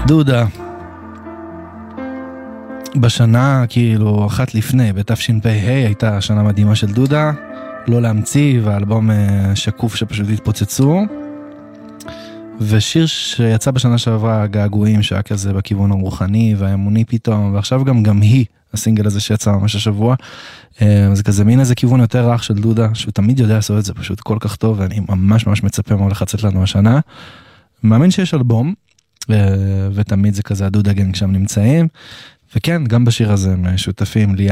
דודה. בשנה, כאילו, אחת לפני, בתשפ"ה, הייתה שנה מדהימה של דודה, לא להמציא, והאלבום שקוף שפשוט התפוצצו. ושיר שיצא בשנה שעברה, געגועים, שהיה כזה בכיוון הרוחני והאמוני פתאום, ועכשיו גם היא, הסינגל הזה שיצא ממש השבוע, זה כזה מין איזה כיוון יותר רך של דודה, שהוא תמיד יודע לעשות את זה פשוט כל כך טוב, ואני ממש מצפה מה הולך לצאת לנו השנה. מאמין שיש אלבום, ותמיד זה כזה הדודה גנג שם נמצאים, וכן, גם בשיר הזה הם שותפים,